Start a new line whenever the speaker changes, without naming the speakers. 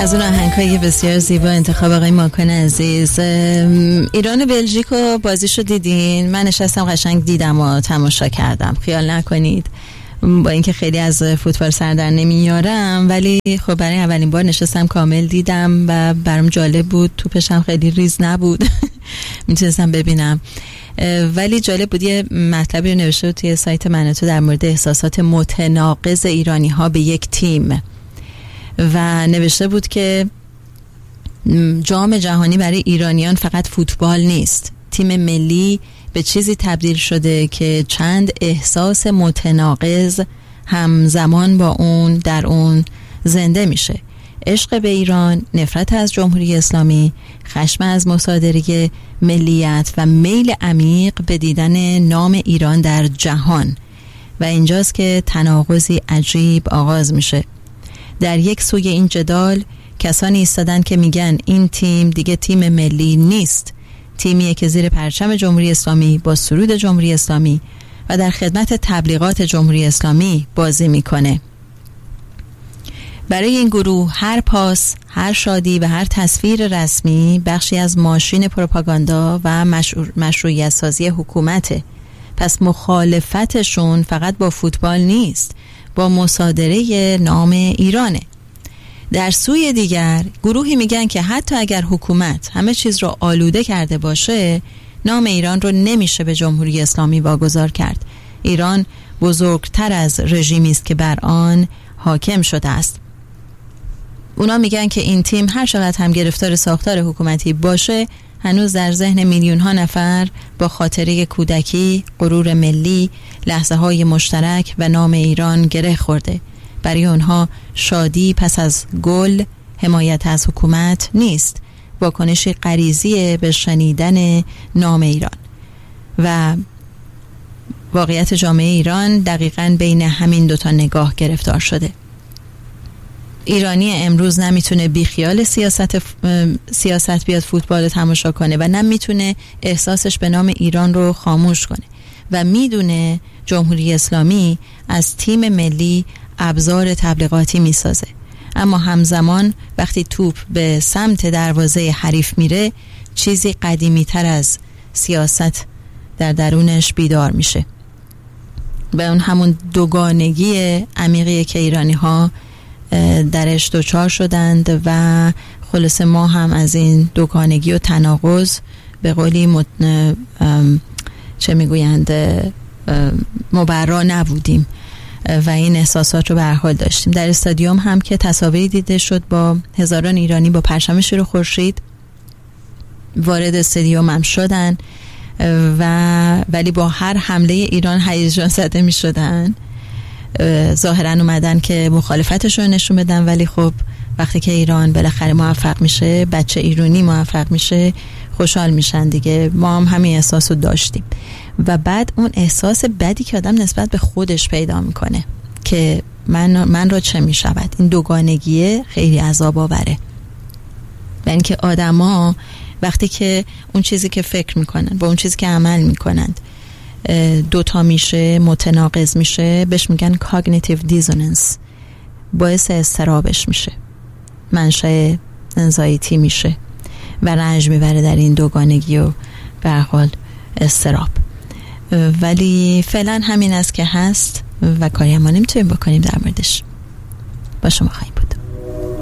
از اون آهنگ‌های بسیار زیبا انتخاب آقای ماکان عزیز. ایران و بلژیک رو بازیشو دیدین؟ من نشستم قشنگ دیدم و تماشا کردم. خیال نکنید با اینکه خیلی از فوتبال سر در نمیارم، ولی خب برای اولین بار نشستم کامل دیدم و برام جالب بود. توپش هم خیلی ریز نبود میتونستم ببینم، ولی جالب بود. یه مطلبی رو نوشته بود توی سایت منوتو در مورد احساسات متناقض ایرانی ها به یک تیم و نوشته بود که جام جهانی برای ایرانیان فقط فوتبال نیست. تیم ملی به چیزی تبدیل شده که چند احساس متناقض همزمان با اون در اون زنده میشه: عشق به ایران، نفرت از جمهوری اسلامی، خشم از مصادره ملیت و میل عمیق به دیدن نام ایران در جهان. و اینجاست که تناقضی عجیب آغاز میشه. در یک سوی این جدال کسانی ایستادن که میگن این تیم دیگه تیم ملی نیست، تیمیه که زیر پرچم جمهوری اسلامی با سرود جمهوری اسلامی و در خدمت تبلیغات جمهوری اسلامی بازی میکنه. برای این گروه هر پاس، هر شادی و هر تصویر رسمی بخشی از ماشین پروپاگاندا و مشروعیت سازی حکومته. پس مخالفتشون فقط با فوتبال نیست، با مصادره نام ایرانه. در سوی دیگر گروهی میگن که حتی اگر حکومت همه چیز رو آلوده کرده باشه، نام ایران رو نمیشه به جمهوری اسلامی واگذار کرد. ایران بزرگتر از رژیمی است که بر آن حاکم شده است. اونا میگن که این تیم هر چقدر هم گرفتار ساختار حکومتی باشه، هنوز در ذهن میلیون ها نفر با خاطره کودکی، غرور ملی، لحظه های مشترک و نام ایران گره خورده. برای اونها شادی پس از گل، حمایت از حکومت نیست، واکنشی غریزی به شنیدن نام ایران. و واقعیت جامعه ایران دقیقاً بین همین دوتا نگاه گرفتار شده. ایرانی امروز نمیتونه بیخیال سیاست بیاد فوتبال رو تماشا کنه و نمیتونه احساسش به نام ایران رو خاموش کنه و میدونه جمهوری اسلامی از تیم ملی ابزار تبلیغاتی میسازه، اما همزمان وقتی توپ به سمت دروازه حریف میره چیزی قدیمی تر از سیاست در درونش بیدار میشه. به اون همون دوگانگی عمیقی که ایرانی ها درش دوچار شدند و خلاصه ما هم از این دوگانگی و تناقض به قولی چه میگویند مبرا نبودیم و این احساسات رو به هر حال داشتیم. در استادیوم هم که تصاویری دیده شد با هزاران ایرانی با پرچم شیر و خورشید وارد استادیوم هم شدن ولی با هر حمله ایران هیجان زده می شدن. ظاهرا اومدن که مخالفتشون رو نشون بدن، ولی خب وقتی که ایران بالاخره موفق میشه، بچه ایرانی موفق میشه، خوشحال میشن دیگه. ما هم همین احساس رو داشتیم و بعد اون احساس بدی که آدم نسبت به خودش پیدا میکنه که من را چه میشود. این دوگانگیه خیلی عذاب آوره. و اینکه آدما وقتی که اون چیزی که فکر میکنن با اون چیزی که عمل میکنند دوتا میشه، متناقض میشه، بهش میگن cognitive dissonance، باعث اضطرابش میشه، منشأ انزایتی میشه و رنج میبره در این دوگانگی و به هر حال اضطراب. ولی فعلا همین است که هست و کاری ما نمیتونیم بکنیم در موردش. با شما خواهیم.